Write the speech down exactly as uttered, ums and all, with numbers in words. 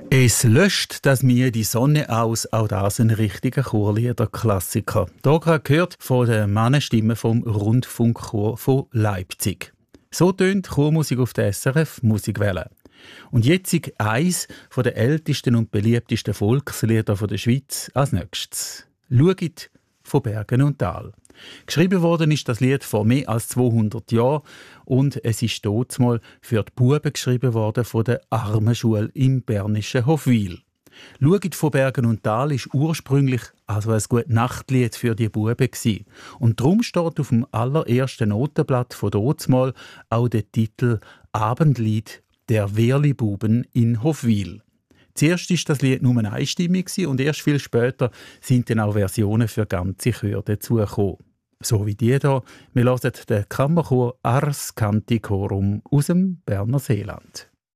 Es löscht das mir die Sonne aus, auch das ein richtiger Chorliederklassiker. Hier gerade gehört von der Mannenstimme vom Rundfunkchor von Leipzig. So tönt Chormusik auf der S R F Musikwelle. Und jetzt eins der ältesten und beliebtesten Volkslieder der Schweiz als nächstes. «Schaut von Bergen und Tal». Geschrieben worden ist das Lied vor mehr als zweihundert Jahren und es ist dazumal für die Buben geschrieben worden von der Armenschule im bernischen Hofwil. «Schaut von Bergen und Tal» ist ursprünglich also ein gutes Nachtlied für die Buben gewesen. Und darum steht auf dem allerersten Notenblatt von dazumal auch der Titel «Abendlied der Wehrli-Buben in Hofwil». Zuerst war das Lied nur einstimmig und erst viel später sind dann auch Versionen für ganze Chöre dazugekommen. So wie die hier. Wir hören den Kammerchor Ars Canticorum aus dem Berner Seeland.